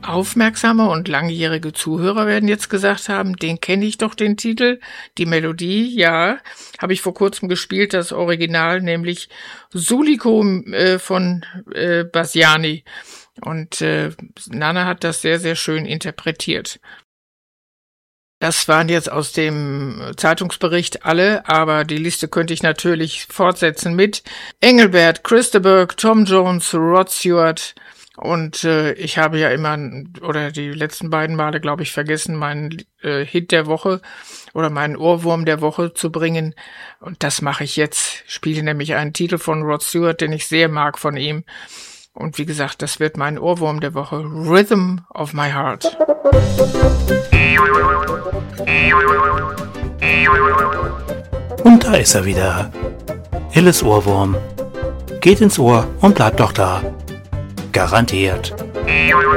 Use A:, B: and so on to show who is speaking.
A: Aufmerksame und langjährige Zuhörer werden jetzt gesagt haben, den kenne ich doch, den Titel. Die Melodie, ja, habe ich vor kurzem gespielt, das Original, nämlich Suliko von Bassiani. Und Nana hat das sehr, sehr schön interpretiert. Das waren jetzt aus dem Zeitungsbericht alle, aber die Liste könnte ich natürlich fortsetzen mit Engelbert, Christa, Tom Jones, Rod Stewart. Und ich habe ja immer, oder die letzten beiden Male, glaube ich, vergessen, meinen Hit der Woche oder meinen Ohrwurm der Woche zu bringen. Und das mache ich jetzt. Ich spiele nämlich einen Titel von Rod Stewart, den ich sehr mag von ihm. Und wie gesagt, das wird mein Ohrwurm der Woche. Rhythm of My Heart.
B: Und da ist er wieder. Hilles Ohrwurm. Geht ins Ohr und bleibt doch da. Garantiert.